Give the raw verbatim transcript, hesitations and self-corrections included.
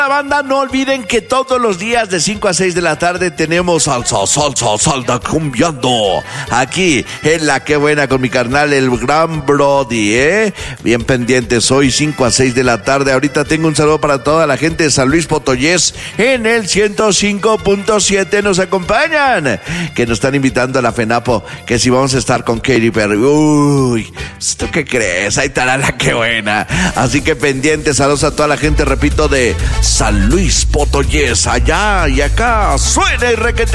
Banda, no olviden que todos los días de cinco a seis de la tarde tenemos salsa, salsa, salsa cumbiando aquí en La Que Buena con mi carnal el gran Brody, ¿eh? Bien pendientes hoy cinco a seis de la tarde. Ahorita tengo un saludo para toda la gente de San Luis Potosí en el ciento cinco punto siete. Nos acompañan, que nos están invitando a la FENAPO, que si vamos a estar con Katy Perry. Uy, ¿tú qué crees? Ahí estará La Que Buena. Así que pendientes, saludos a toda la gente, repito, de San Luis Potosí, allá y acá, suena y requete.